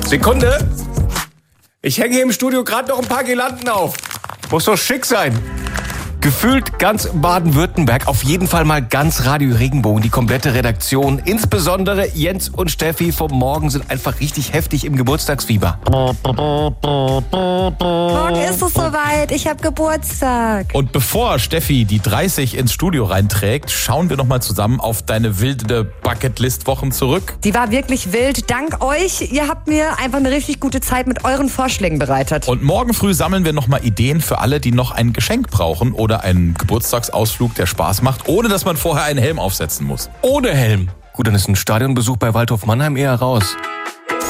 Sekunde. Ich hänge hier im Studio gerade noch ein paar Girlanden auf. Muss doch schick sein. Gefühlt ganz Baden-Württemberg, auf jeden Fall mal ganz Radio Regenbogen, die komplette Redaktion. Insbesondere Jens und Steffi vom Morgen sind einfach richtig heftig im Geburtstagsfieber. Morgen ist es soweit, ich habe Geburtstag. Und bevor Steffi die 30 ins Studio reinträgt, schauen wir nochmal zusammen auf deine wilde Bucketlist-Wochen zurück. Die war wirklich wild. Dank euch, ihr habt mir einfach eine richtig gute Zeit mit euren Vorschlägen bereitet. Und morgen früh sammeln wir nochmal Ideen für alle, die noch ein Geschenk brauchen oder einen Geburtstagsausflug, der Spaß macht, ohne dass man vorher einen Helm aufsetzen muss. Ohne Helm. Gut, dann ist ein Stadionbesuch bei Waldhof Mannheim eher raus.